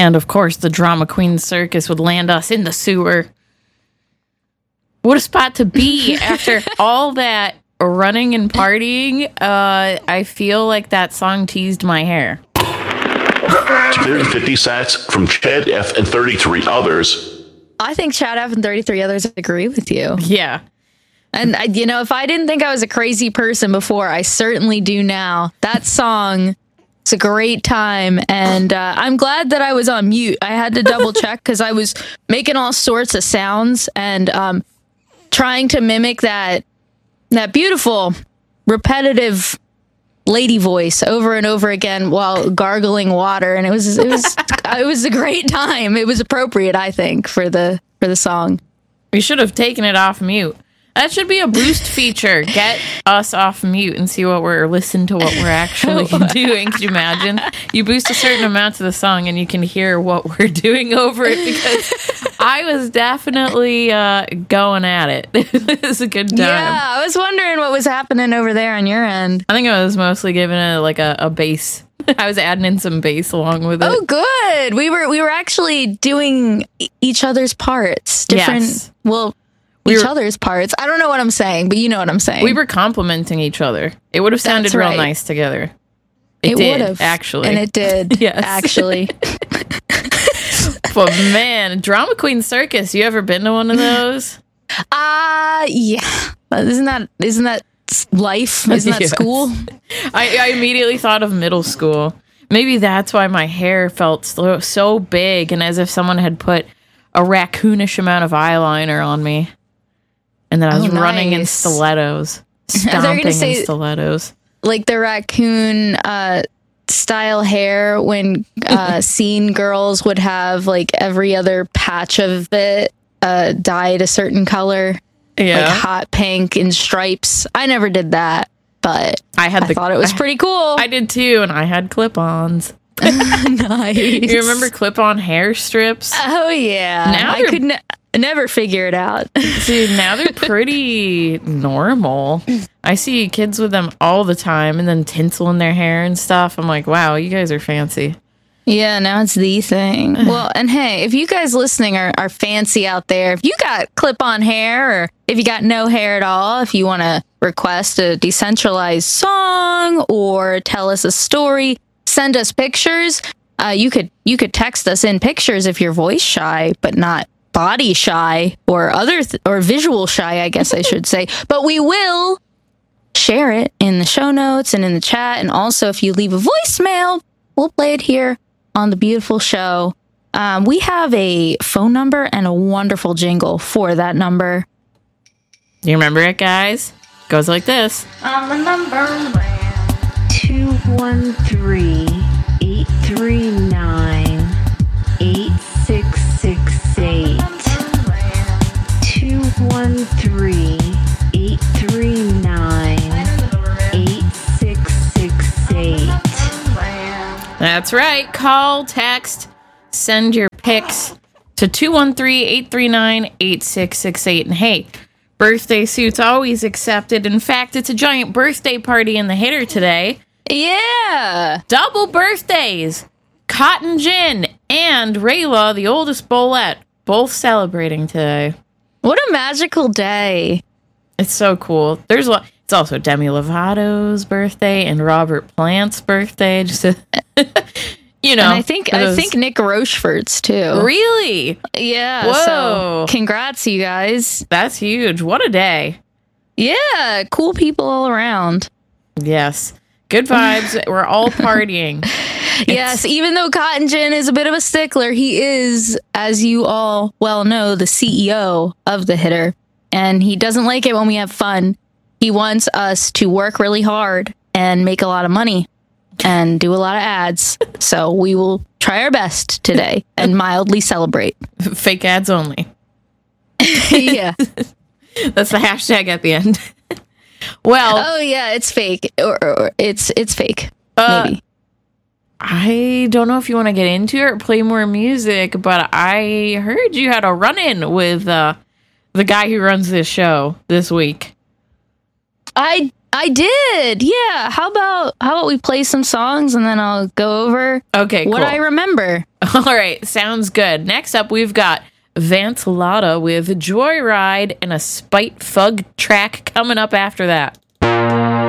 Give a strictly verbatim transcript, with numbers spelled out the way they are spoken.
And, of course, the Drama Queen Circus would land us in the sewer. What a spot to be after all that running and partying. Uh, I feel like that song teased my hair. two hundred fifty sats from Chad F. and thirty-three others. I think Chad F. and thirty-three others agree with you. Yeah. And, I, you know, if I didn't think I was a crazy person before, I certainly do now. That song, it's a great time. And uh, I'm glad that I was on mute. I had to double check because I was making all sorts of sounds and um, trying to mimic that that beautiful, repetitive lady voice over and over again while gargling water. And it was it was it was a great time. It was appropriate, I think, for the for the song. We should have taken it off mute. That should be a boost feature. Get us off mute and see what we're listen to what we're actually doing. Could you imagine? You boost a certain amount to the song and you can hear what we're doing over it, because I was definitely uh, going at it. It was a good time. Yeah, I was wondering what was happening over there on your end. I think I was mostly giving it like a, a bass. I was adding in some bass along with it. Oh, good. We were we were actually doing e- each other's parts. Different. Yes. Well. We each were, other's parts. I don't know what I'm saying, but you know what I'm saying. We were complimenting each other. It would have sounded That's real right. nice together. It, It did, would have. actually. And it did, Yes. actually. But man, Drama Queen Circus, you ever been to one of those? Uh, yeah. Isn't that, isn't that life? Isn't that Yes. school? I, I immediately thought of middle school. Maybe that's why my hair felt so, so big and as if someone had put a raccoonish amount of eyeliner on me. And then I was Oh, running in nice. stilettos, I thought you were stomping gonna say- in stilettos. Like the raccoon uh, style hair when uh, scene girls would have like every other patch of it uh, dyed a certain color. Yeah. Like hot pink and stripes. I never did that, but I had I the, thought it was I- pretty cool. I did too, and I had clip-ons. Nice. You remember clip-on hair strips? Oh yeah. Now I they're- could ne- never figure it out. Dude, now they're pretty normal. I see kids with them all the time, and then tinsel in their hair and stuff. I'm like, wow, you guys are fancy. Yeah, now it's the thing. Well, and hey, if you guys listening are, are fancy out there, if you got clip-on hair or if you got no hair at all, if you want to request a decentralized song or tell us a story, send us pictures. Uh, you could you could text us in pictures if you're voice shy, but not body shy or other th- or visual shy, I guess I should say. But we will share it in the show notes and in the chat. And also, if you leave a voicemail, we'll play it here on the beautiful show. Um, we have a phone number and a wonderful jingle for that number. You remember it, guys? Goes like this. On the number. two one three, eight three nine, eight six six eight. two one three, eight three nine, eight six six eight. That's right. Call, text, send your pics to two one three, eight three nine, eight six six eight. And hey, birthday suits always accepted. In fact, it's a giant birthday party in the Hitter today. Yeah. Double birthdays. Cotton Gin and Rayla, the oldest Bolette, both celebrating today. What a magical day. It's so cool. There's a lot. It's also Demi Lovato's birthday and Robert Plant's birthday. Just to, you know. And I think I those- think Nick Rochefort's too. Really? Yeah. Whoa. So congrats, you guys. That's huge. What a day. Yeah. Cool people all around. Yes. Good vibes. We're all partying. Yes, even though Cotton Gin is a bit of a stickler, he is, as you all well know, the C E O of the Hitter. And he doesn't like it when we have fun. He wants us to work really hard and make a lot of money and do a lot of ads. So we will try our best today and mildly celebrate. Fake ads only. Yeah. That's the hashtag at the end. Well, Oh yeah, it's fake. Or, or it's it's fake. Uh, Maybe. I don't know if you want to get into it or play more music, but I heard you had a run-in with uh, the guy who runs this show this week. I I did. Yeah. How about how about we play some songs and then I'll go over Okay, what cool. I remember. All right, sounds good. Next up, we've got Vance Lotta with Joyride and a Spite Fug track coming up after that.